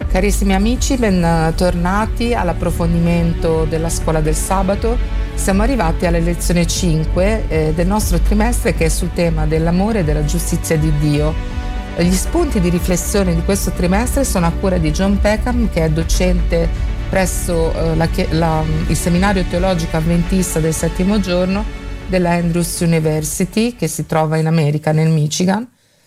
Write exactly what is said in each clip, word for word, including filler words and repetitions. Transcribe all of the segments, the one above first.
Carissimi amici, bentornati all'approfondimento della Scuola del Sabato. Siamo arrivati alla lezione cinque eh, del nostro trimestre, che è sul tema dell'amore e della giustizia di Dio. Gli spunti di riflessione di questo trimestre sono a cura di John Peckham, che è docente presso eh, la, la, il seminario teologico avventista del settimo giorno della Andrews University, che si trova in America, nel Michigan.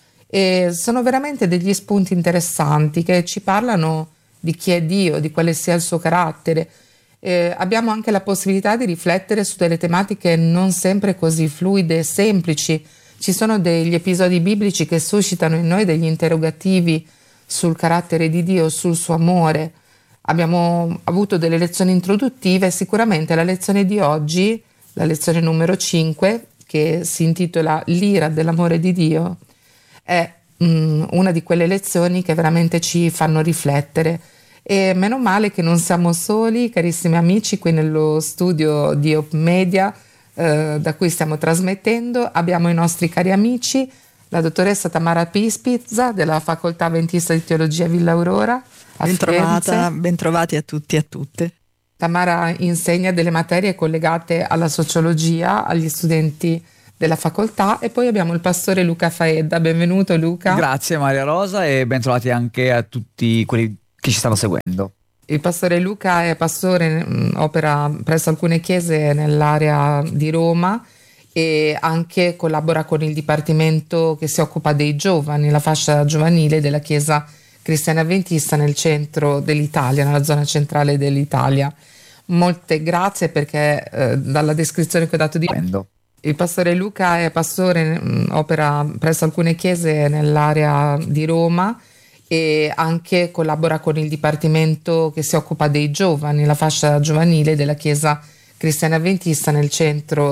E sono veramente degli spunti interessanti che ci parlano di chi è Dio, di quale sia il suo carattere. Eh, abbiamo anche la possibilità di riflettere su delle tematiche non sempre così fluide e semplici. Ci sono degli episodi biblici che suscitano in noi degli interrogativi sul carattere di Dio, sul suo amore. Abbiamo avuto delle lezioni introduttive, sicuramente la lezione di oggi, la lezione numero cinque, che si intitola L'ira dell'amore di Dio, è um, una di quelle lezioni che veramente ci fanno riflettere. E meno male che non siamo soli, carissimi amici, qui nello studio di Hope Media eh, da cui stiamo trasmettendo. Abbiamo i nostri cari amici, la dottoressa Tamara Pispizza della Facoltà Avventista di Teologia Villa Aurora a Bentrovata, bentrovati a tutti e a tutte. Tamara insegna delle materie collegate alla sociologia agli studenti della facoltà, e poi abbiamo il pastore Luca Faedda. Benvenuto Luca. Grazie Maria Rosa e bentrovati anche a tutti quelli che ci stanno seguendo. Il pastore Luca è pastore, mh, opera presso alcune chiese nell'area di Roma e anche collabora con il dipartimento che si occupa dei giovani, la fascia giovanile della Chiesa Cristiana Avventista nel centro dell'Italia, nella zona centrale dell'Italia. Molte grazie, perché eh, dalla descrizione che ho dato di il pastore Luca è pastore, mh, opera presso alcune chiese nell'area di Roma e anche collabora con il dipartimento che si occupa dei giovani, la fascia giovanile della Chiesa Cristiana Avventista nel centro